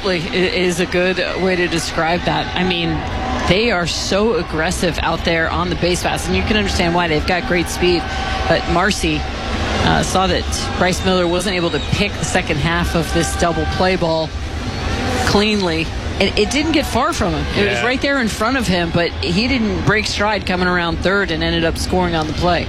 Absolutely is a good way to describe that. I mean, they are so aggressive out there on the base paths, and you can understand why. They've got great speed. But Marcy saw that Bryce Miller wasn't able to pick the second half of this double play ball cleanly. And it didn't get far from him. It was right there in front of him, but he didn't break stride coming around third and ended up scoring on the play.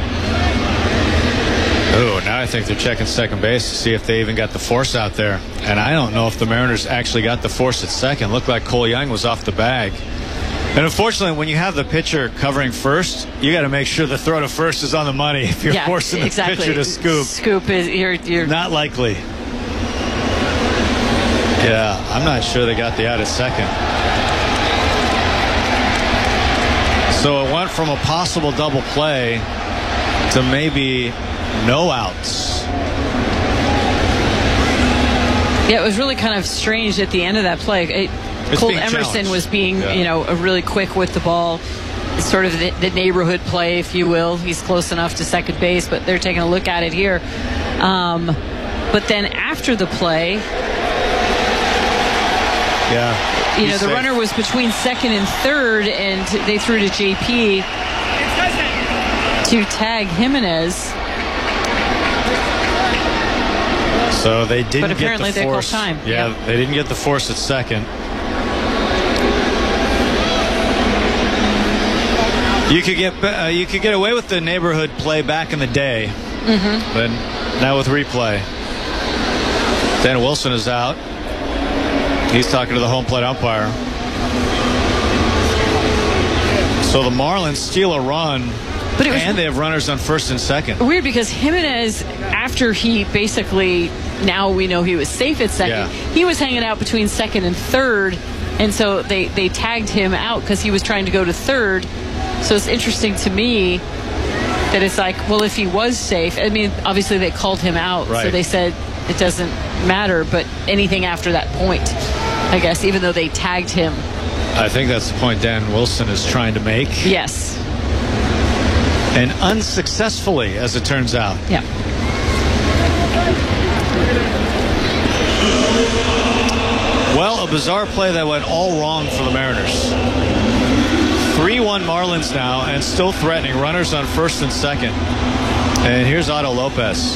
Oh, now I think they're checking second base to see if they even got the force out there. And I don't know if the Mariners actually got the force at second. Looked like Cole Young was off the bag. And unfortunately, when you have the pitcher covering first, you got to make sure the throw to first is on the money if you're forcing the pitcher to scoop. Scoop is you're not likely. Yeah, I'm not sure they got the out at second. So it went from a possible double play to maybe no outs. Yeah, it was really kind of strange at the end of that play. Cole Emerson was being, really quick with the ball. It's sort of the neighborhood play, if you will. He's close enough to second base, but they're taking a look at it here. But then after the play, the safe. runner was between second and third, and they threw to JP to tag Jimenez. So they didn't but apparently get the force. They called time. Yeah, they didn't get the force at second. You could get away with the neighborhood play back in the day, but now with replay. Dan Wilson is out. He's talking to the home plate umpire. So the Marlins steal a run, and they have runners on first and second. Weird, because Jimenez, after he basically, now we know he was safe at second, he was hanging out between second and third, and so they tagged him out because he was trying to go to third. So it's interesting to me that it's like, well, if he was safe, I mean, obviously they called him out, so they said it doesn't matter, but anything after that point, I guess, even though they tagged him. I think that's the point Dan Wilson is trying to make. Yes. And unsuccessfully, as it turns out. Yeah. Well, a bizarre play that went all wrong for the Mariners. 3-1 Marlins now, and still threatening. Runners on first and second. And here's Otto Lopez.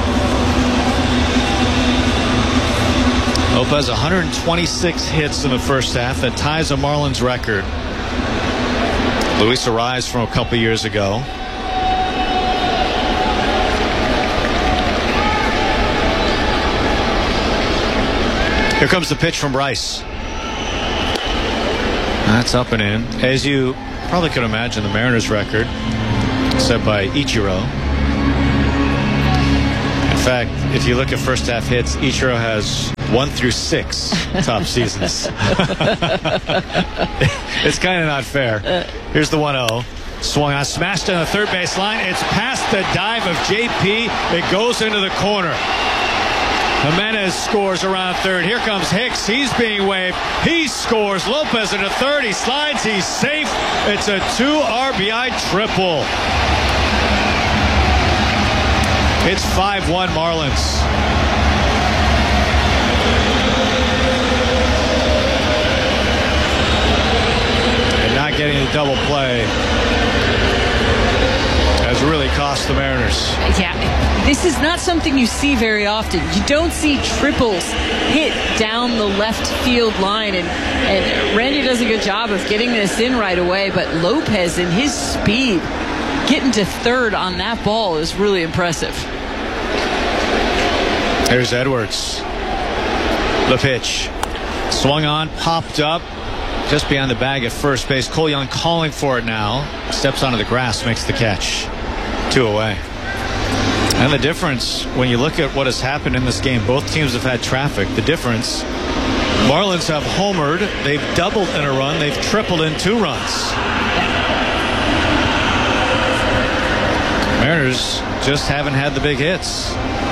Lopez 126 hits in the first half. That ties a Marlins record. Luis Arraez from a couple years ago. Here comes the pitch from Bryce. That's up and in. As you probably could imagine, the Mariners record set by Ichiro. In fact, if you look at first half hits, Ichiro has 1 through 6 top seasons. It's kind of not fair. Here's the 1-0. Swung on, smashed on the third base line. It's past the dive of JP. It goes into the corner. Jimenez scores around third. Here comes Hicks. He's being waved. He scores. Lopez into third. He slides. He's safe. It's a 2 RBI triple. It's 5-1 Marlins. And not getting the double play has really cost the Mariners. Yeah, this is not something you see very often. You don't see triples hit down the left field line, and Randy does a good job of getting this in right away, but Lopez and his speed getting to third on that ball is really impressive. There's Edwards. The pitch. Swung on, popped up, just behind the bag at first base. Cole Young calling for it now. Steps onto the grass, makes the catch. 2 away. And the difference, when you look at what has happened in this game, both teams have had traffic. The difference, Marlins have homered. They've doubled in a run. They've tripled in 2 runs. Mariners just haven't had the big hits.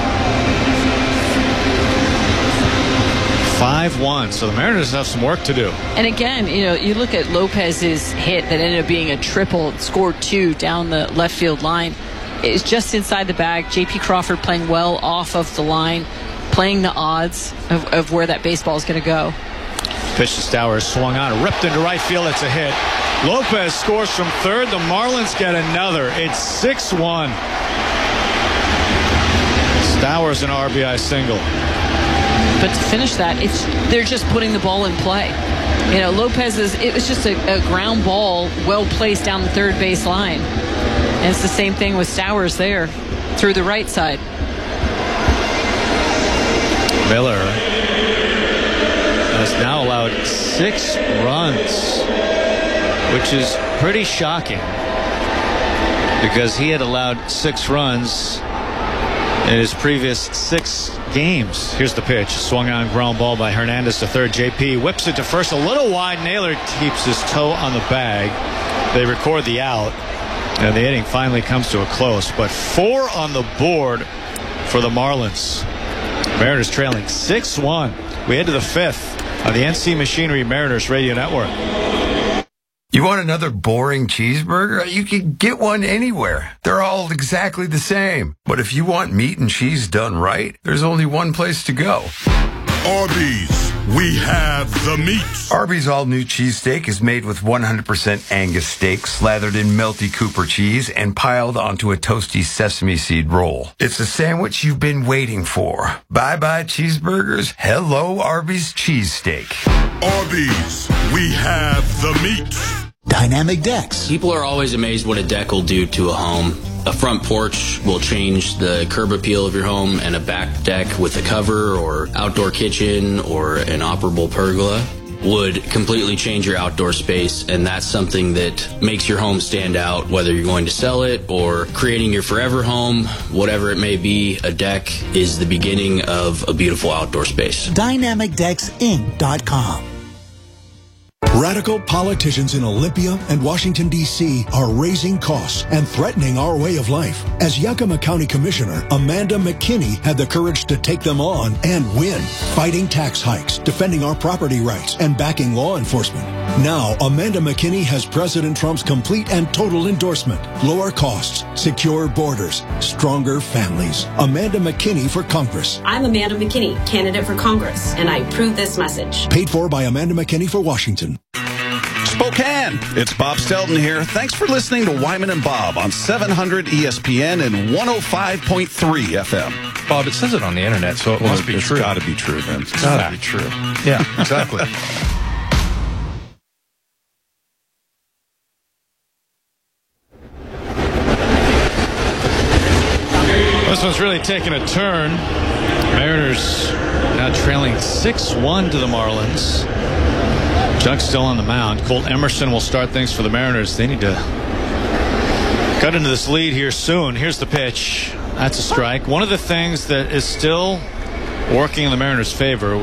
5-1, so the Mariners have some work to do. And again, you look at Lopez's hit that ended up being a triple, scored 2 down the left field line. It's just inside the bag. J.P. Crawford playing well off of the line. playing the odds of where that baseball is going to go. Pitch to Stowers, swung on, ripped into right field. It's a hit. Lopez scores from third. The Marlins get another. It's 6-1. Stowers an RBI single. But to finish that, they're just putting the ball in play. Lopez it was just a ground ball well placed down the third base line. And it's the same thing with Stowers there through the right side. Miller has now allowed 6 runs, which is pretty shocking because he had allowed 6 runs in his previous 6 games. Here's the pitch. Swung on, ground ball by Hernandez to third. JP whips it to first a little wide. Naylor keeps his toe on the bag. They record the out, and the inning finally comes to a close. But 4 on the board for the Marlins. Mariners trailing 6-1. We head to the 5th on the NC Machinery Mariners Radio Network. You want another boring cheeseburger? You can get one anywhere. They're all exactly the same. But if you want meat and cheese done right, there's only one place to go. Arby's. We have the meat. Arby's all-new cheesesteak is made with 100% Angus steak, slathered in melty Cooper cheese, and piled onto a toasty sesame seed roll. It's the sandwich you've been waiting for. Bye-bye cheeseburgers. Hello, Arby's cheesesteak. Arby's. We have the meat. Dynamic decks. People are always amazed what a deck will do to a home. A front porch will change the curb appeal of your home, and a back deck with a cover or outdoor kitchen or an operable pergola would completely change your outdoor space, and that's something that makes your home stand out, whether you're going to sell it or creating your forever home, whatever it may be. A deck is the beginning of a beautiful outdoor space. DynamicDecksInc.com. Radical politicians in Olympia and Washington, D.C. are raising costs and threatening our way of life. As Yakima County Commissioner, Amanda McKinney had the courage to take them on and win, fighting tax hikes, defending our property rights, and backing law enforcement. Now, Amanda McKinney has President Trump's complete and total endorsement. Lower costs, secure borders, stronger families. Amanda McKinney for Congress. I'm Amanda McKinney, candidate for Congress, and I approve this message. Paid for by Amanda McKinney for Washington. Spokane, it's Bob Stelton here. Thanks for listening to Wyman and Bob on 700 ESPN and 105.3 FM. Bob, it says it on the internet, so it must be true. It's got to be true, then. It's got to be true. Yeah, exactly. This one's really taking a turn. Mariners now trailing 6-1 to the Marlins. Junk's still on the mound. Colt Emerson will start things for the Mariners. They need to cut into this lead here soon. Here's the pitch. That's a strike. One of the things that is still working in the Mariners' favor